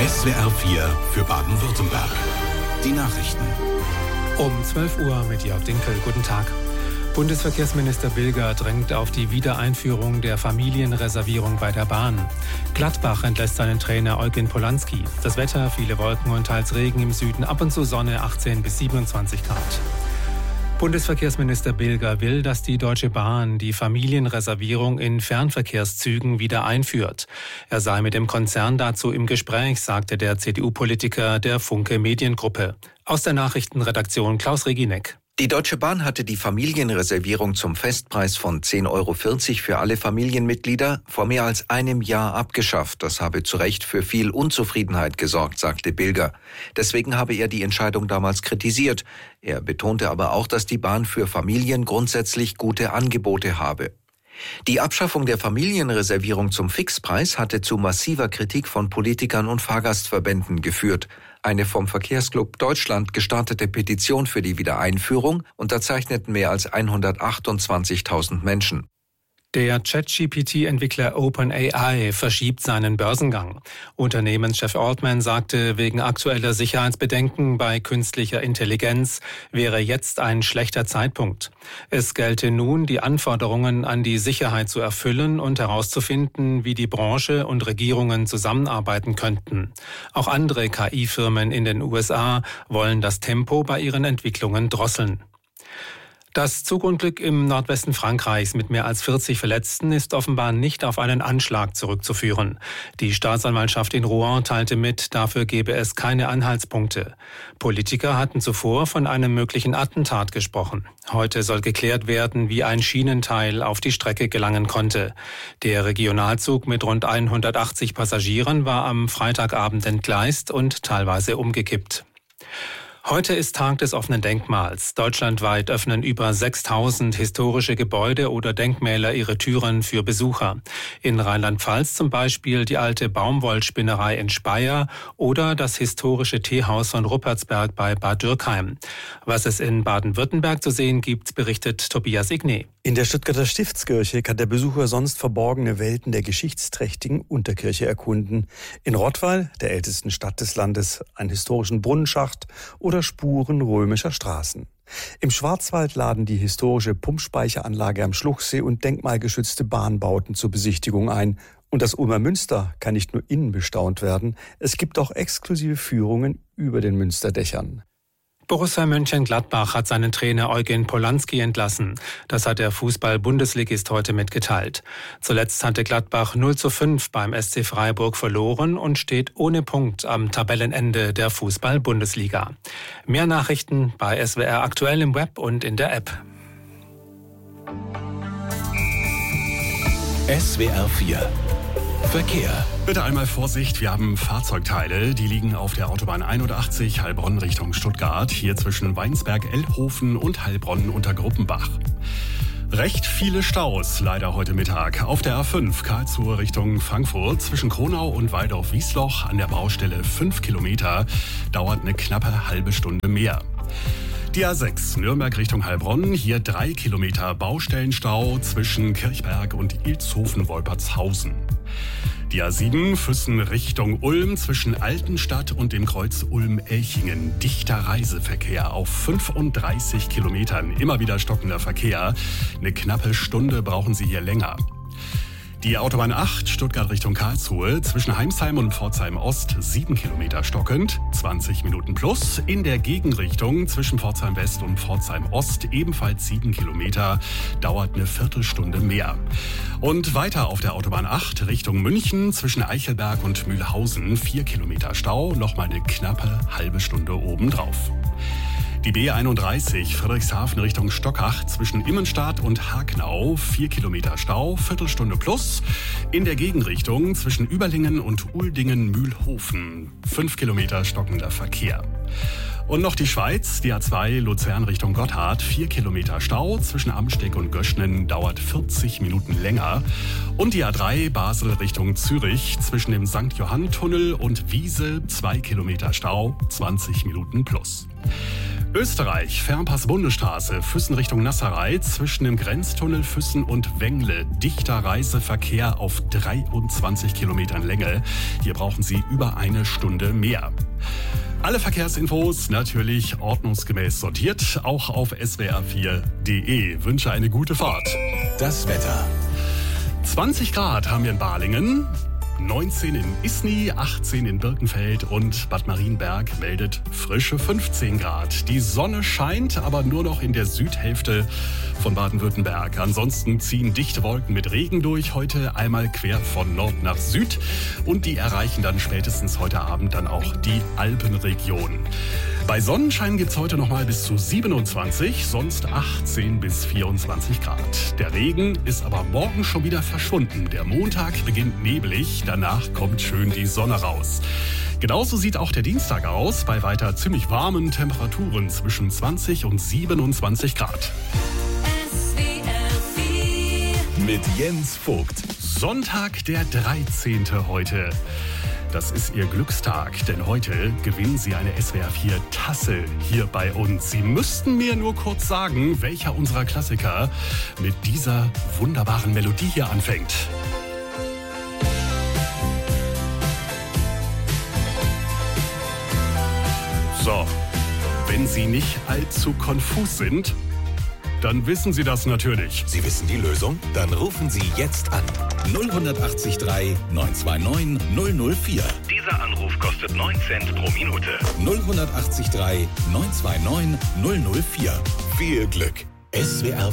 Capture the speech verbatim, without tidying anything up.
S W R vier für Baden-Württemberg. Die Nachrichten. Um zwölf Uhr mit Jörg Dinkel. Guten Tag. Bundesverkehrsminister Bilger drängt auf die Wiedereinführung der Familienreservierung bei der Bahn. Gladbach entlässt seinen Trainer Eugen Polanski. Das Wetter, viele Wolken und teils Regen im Süden, ab und zu Sonne, achtzehn bis siebenundzwanzig Grad. Bundesverkehrsminister Bilger will, dass die Deutsche Bahn die Familienreservierung in Fernverkehrszügen wieder einführt. Er sei mit dem Konzern dazu im Gespräch, sagte der C D U-Politiker der Funke Mediengruppe. Aus der Nachrichtenredaktion Klaus Reginek. Die Deutsche Bahn hatte die Familienreservierung zum Festpreis von zehn Euro vierzig für alle Familienmitglieder vor mehr als einem Jahr abgeschafft. Das habe zu Recht für viel Unzufriedenheit gesorgt, sagte Bilger. Deswegen habe er die Entscheidung damals kritisiert. Er betonte aber auch, dass die Bahn für Familien grundsätzlich gute Angebote habe. Die Abschaffung der Familienreservierung zum Fixpreis hatte zu massiver Kritik von Politikern und Fahrgastverbänden geführt. Eine vom Verkehrsclub Deutschland gestartete Petition für die Wiedereinführung unterzeichneten mehr als hundertachtundzwanzigtausend Menschen. Der Chat-G P T-Entwickler OpenAI verschiebt seinen Börsengang. Unternehmenschef Altman sagte, wegen aktueller Sicherheitsbedenken bei künstlicher Intelligenz wäre jetzt ein schlechter Zeitpunkt. Es gelte nun, die Anforderungen an die Sicherheit zu erfüllen und herauszufinden, wie die Branche und Regierungen zusammenarbeiten könnten. Auch andere K I-Firmen in den U S A wollen das Tempo bei ihren Entwicklungen drosseln. Das Zugunglück im Nordwesten Frankreichs mit mehr als vierzig Verletzten ist offenbar nicht auf einen Anschlag zurückzuführen. Die Staatsanwaltschaft in Rouen teilte mit, dafür gebe es keine Anhaltspunkte. Politiker hatten zuvor von einem möglichen Attentat gesprochen. Heute soll geklärt werden, wie ein Schienenteil auf die Strecke gelangen konnte. Der Regionalzug mit rund hundertachtzig Passagieren war am Freitagabend entgleist und teilweise umgekippt. Heute ist Tag des offenen Denkmals. Deutschlandweit öffnen über sechstausend historische Gebäude oder Denkmäler ihre Türen für Besucher. In Rheinland-Pfalz zum Beispiel die alte Baumwollspinnerei in Speyer oder das historische Teehaus von Ruppertsberg bei Bad Dürkheim. Was es in Baden-Württemberg zu sehen gibt, berichtet Tobias Igné. In der Stuttgarter Stiftskirche kann der Besucher sonst verborgene Welten der geschichtsträchtigen Unterkirche erkunden. In Rottweil, der ältesten Stadt des Landes, einen historischen Brunnenschacht oder Spuren römischer Straßen. Im Schwarzwald laden die historische Pumpspeicheranlage am Schluchsee und denkmalgeschützte Bahnbauten zur Besichtigung ein. Und das Ulmer Münster kann nicht nur innen bestaunt werden, es gibt auch exklusive Führungen über den Münsterdächern. Borussia Mönchengladbach hat seinen Trainer Eugen Polanski entlassen. Das hat der Fußball-Bundesligist heute mitgeteilt. Zuletzt hatte Gladbach null zu fünf beim S C Freiburg verloren und steht ohne Punkt am Tabellenende der Fußball-Bundesliga. Mehr Nachrichten bei S W R aktuell im Web und in der App. S W R vier Verkehr. Bitte einmal Vorsicht, wir haben Fahrzeugteile, die liegen auf der Autobahn einundachtzig Heilbronn Richtung Stuttgart, hier zwischen Weinsberg-Elhofen und Heilbronn unter Gruppenbach. Recht viele Staus, leider heute Mittag. Auf der A fünf Karlsruhe Richtung Frankfurt zwischen Kronau und Waldorf-Wiesloch an der Baustelle fünf Kilometer, dauert eine knappe halbe Stunde mehr. Die A sechs Nürnberg Richtung Heilbronn, hier drei Kilometer Baustellenstau zwischen Kirchberg und Ilshofen-Wolpertshausen. Die A sieben Füssen Richtung Ulm zwischen Altenstadt und dem Kreuz Ulm-Elchingen. Dichter Reiseverkehr auf fünfunddreißig Kilometern. Immer wieder stockender Verkehr. Eine knappe Stunde brauchen Sie hier länger. Die Autobahn acht Stuttgart Richtung Karlsruhe zwischen Heimsheim und Pforzheim Ost sieben Kilometer stockend, zwanzig Minuten plus. In der Gegenrichtung zwischen Pforzheim West und Pforzheim Ost ebenfalls sieben Kilometer, dauert eine Viertelstunde mehr. Und weiter auf der Autobahn acht Richtung München zwischen Eichelberg und Mühlhausen vier Kilometer Stau, nochmal eine knappe halbe Stunde obendrauf. Die B einunddreißig Friedrichshafen Richtung Stockach zwischen Immenstadt und Hagnau vier Kilometer Stau, Viertelstunde plus. In der Gegenrichtung zwischen Überlingen und Uldingen-Mühlhofen fünf Kilometer stockender Verkehr. Und noch die Schweiz, die A zwei Luzern Richtung Gotthard, vier Kilometer Stau, zwischen Amsteeg und Göschnen dauert vierzig Minuten länger. Und die A drei Basel Richtung Zürich, zwischen dem Sankt Johann Tunnel und Wiese, zwei Kilometer Stau, zwanzig Minuten plus. Österreich, Fernpass-Bundesstraße, Füssen Richtung Nasserei, zwischen dem Grenztunnel Füssen und Wengle. Dichter Reiseverkehr auf dreiundzwanzig Kilometern Länge. Hier brauchen Sie über eine Stunde mehr. Alle Verkehrsinfos natürlich ordnungsgemäß sortiert, auch auf s w r vier punkt d e. Wünsche eine gute Fahrt. Das Wetter. zwanzig Grad haben wir in Balingen, neunzehn in Isny, achtzehn in Birkenfeld und Bad Marienberg meldet frische fünfzehn Grad. Die Sonne scheint, aber nur noch in der Südhälfte von Baden-Württemberg. Ansonsten ziehen dichte Wolken mit Regen durch, heute einmal quer von Nord nach Süd. Und die erreichen dann spätestens heute Abend dann auch die Alpenregion. Bei Sonnenschein gibt's heute noch mal bis zu siebenundzwanzig, sonst achtzehn bis vierundzwanzig Grad. Der Regen ist aber morgen schon wieder verschwunden. Der Montag beginnt neblig, danach kommt schön die Sonne raus. Genauso sieht auch der Dienstag aus, bei weiter ziemlich warmen Temperaturen zwischen zwanzig und siebenundzwanzig Grad. Mit Jens Vogt. Sonntag, der dreizehnte heute. Das ist Ihr Glückstag, denn heute gewinnen Sie eine S W R vier Tasse hier bei uns. Sie müssten mir nur kurz sagen, welcher unserer Klassiker mit dieser wunderbaren Melodie hier anfängt. So, wenn Sie nicht allzu konfus sind, dann wissen Sie das natürlich. Sie wissen die Lösung? Dann rufen Sie jetzt an. null acht drei neun zwei neun null null vier. Dieser Anruf kostet neun Cent pro Minute. null acht drei neun zwei neun null null vier. Viel Glück. S W R